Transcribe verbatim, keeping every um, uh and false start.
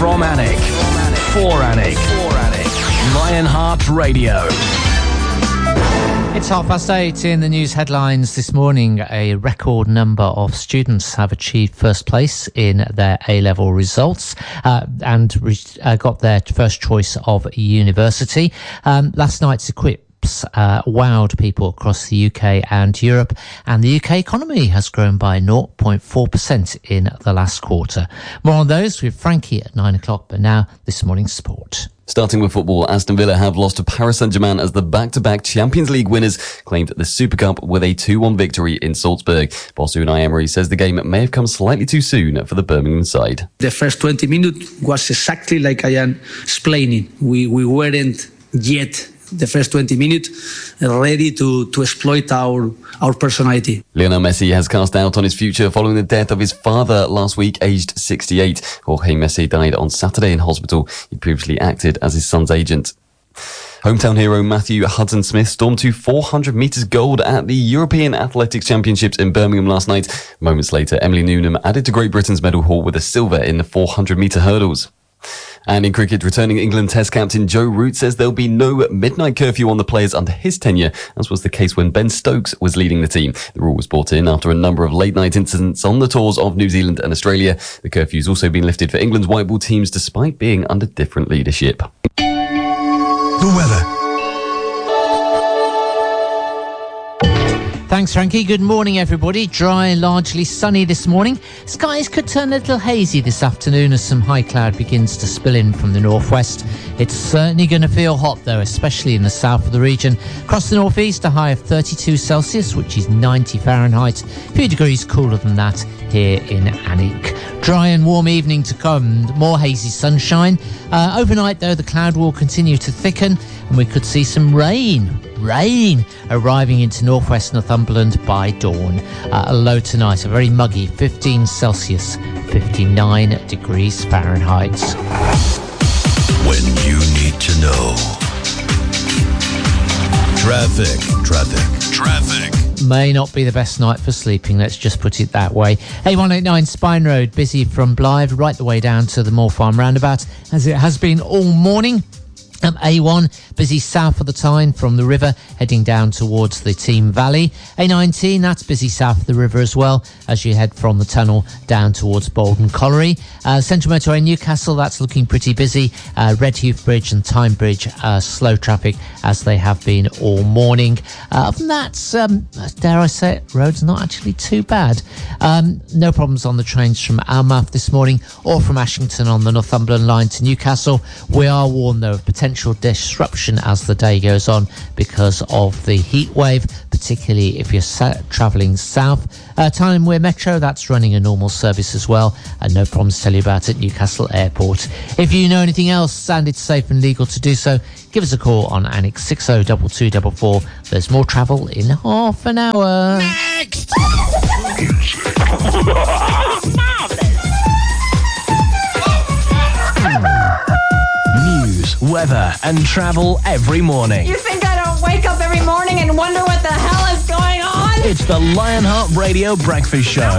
From Anik. For Anik. For Anik. Lionheart Radio. It's half past eight. In the news headlines this morning, a record number of students have achieved first place in their A-level results uh, and re- uh, got their first choice of university. Um, last night's Equip Uh, wowed people across the U K and Europe, and the U K economy has grown by zero point four percent in the last quarter. More on those with Frankie at nine o'clock, but now this morning's sport. Starting with football, Aston Villa have lost to Paris Saint-Germain as the back-to-back Champions League winners claimed the Super Cup with a two one victory in Salzburg. Boss Unai Emery says the game may have come slightly too soon for the Birmingham side. The first twenty minutes was exactly like I am explaining. We, we weren't yet the first twenty minutes ready to, to exploit our our personality. Lionel Messi has cast doubt on his future following the death of his father last week, aged sixty-eight. Jorge Messi died on Saturday in hospital. He previously acted as his son's agent. Hometown hero Matthew Hudson-Smith stormed to four hundred metres gold at the European Athletics Championships in Birmingham last night. Moments later, Emily Newnham added to Great Britain's medal haul with a silver in the four hundred metre hurdles. And in cricket, returning England Test captain Joe Root says there'll be no midnight curfew on the players under his tenure, as was the case when Ben Stokes was leading the team. The rule was brought in after a number of late-night incidents on the tours of New Zealand and Australia. The curfew's also been lifted for England's white ball teams despite being under different leadership. The weather. Thanks, Frankie. Good morning, everybody. Dry, largely sunny this morning. Skies could turn a little hazy this afternoon as some high cloud begins to spill in from the northwest. It's certainly going to feel hot, though, especially in the south of the region. Across the northeast, a high of thirty-two Celsius, which is ninety Fahrenheit. A few degrees cooler than that here in Anik. Dry and warm evening to come. More hazy sunshine. Uh, overnight, though, the cloud will continue to thicken, and we could see some rain. Rain arriving into northwest Northumberland by dawn. Uh, a low tonight, a very muggy fifteen Celsius, fifty-nine degrees Fahrenheit. When you need to know. Traffic, traffic, traffic. May not be the best night for sleeping, let's just put it that way. A one eighty-nine Spine Road, busy from Blythe right the way down to the Moor Farm roundabout, as it has been all morning. Um, A one, busy south of the Tyne from the river, heading down towards the Team Valley. A nineteen, that's busy south of the river as well, as you head from the tunnel down towards Bolton Colliery. Uh, Central Motorway Newcastle, that's looking pretty busy. Uh, Redheath Bridge and Tyne Bridge, uh, slow traffic as they have been all morning. Uh, other than that, um, dare I say it, roads not actually too bad. Um, no problems on the trains from Almath this morning or from Ashington on the Northumberland line to Newcastle. We are warned, though, of potential disruption as the day goes on because of the heat wave, particularly if you're sa- travelling south. Uh, Tyne Wear Metro, that's running a normal service as well, and no problems to tell you about at Newcastle Airport. If you know anything else and it's safe and legal to do so, give us a call on Annex six oh two two four four. There's more travel in half an hour. Next! News, weather and travel every morning. You think I don't wake up every morning and wonder what the hell is going on? It's the Lionheart Radio Breakfast Show.